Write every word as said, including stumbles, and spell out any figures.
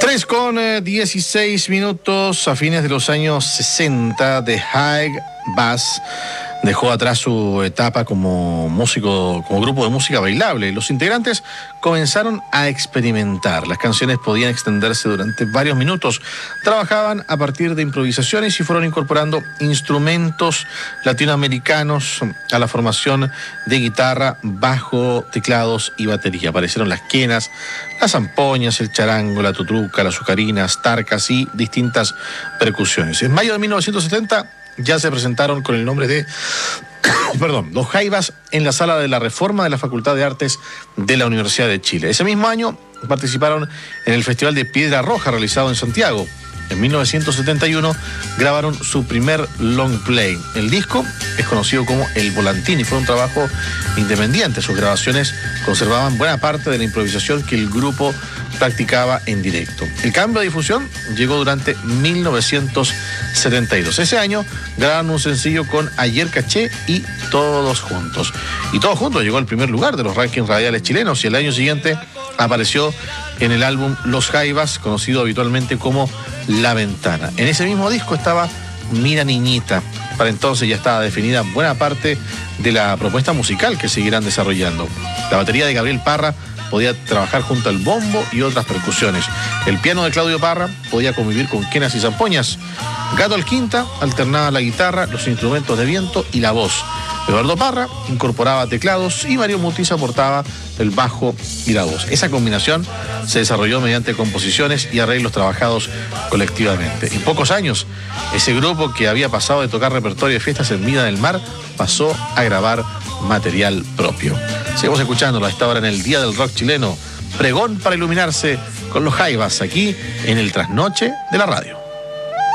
Tres con eh, dieciséis minutos. A fines de los años sesenta, The High Bass dejó atrás su etapa como músico, como grupo de música bailable. Los integrantes comenzaron a experimentar. Las canciones podían extenderse durante varios minutos. Trabajaban a partir de improvisaciones y fueron incorporando instrumentos latinoamericanos a la formación de guitarra, bajo, teclados y batería. Aparecieron las quenas, las zampoñas, el charango, la tutruca, las azucarinas, tarcas y distintas percusiones. En mayo de mil novecientos setenta ya se presentaron con el nombre de perdón, Los Jaivas en la Sala de la Reforma de la Facultad de Artes de la Universidad de Chile. Ese mismo año participaron en el Festival de Piedra Roja realizado en Santiago. En mil novecientos setenta y uno grabaron su primer long play. El disco es conocido como El Volantín y fue un trabajo independiente. Sus grabaciones conservaban buena parte de la improvisación que el grupo practicaba en directo. El cambio de difusión llegó durante mil novecientos setenta y dos. Ese año grabaron un sencillo con Ayer Caché y Todos Juntos. Y Todos Juntos llegó al primer lugar de los rankings radiales chilenos y el año siguiente apareció en el álbum Los Jaivas, conocido habitualmente como La Ventana. En ese mismo disco estaba Mira Niñita. Para entonces ya estaba definida buena parte de la propuesta musical que seguirán desarrollando. La batería de Gabriel Parra podía trabajar junto al bombo y otras percusiones. El piano de Claudio Parra podía convivir con quenas y zampoñas. Gato Alquinta alternaba la guitarra, los instrumentos de viento y la voz. Eduardo Parra incorporaba teclados y Mario Mutis aportaba el bajo y la voz. Esa combinación se desarrolló mediante composiciones y arreglos trabajados colectivamente. En pocos años, ese grupo que había pasado de tocar repertorio de fiestas en Vida del Mar pasó a grabar material propio. Seguimos escuchándolo a esta hora en el Día del Rock Chileno. Pregón para iluminarse con Los Jaivas aquí en el Trasnoche de la Radio.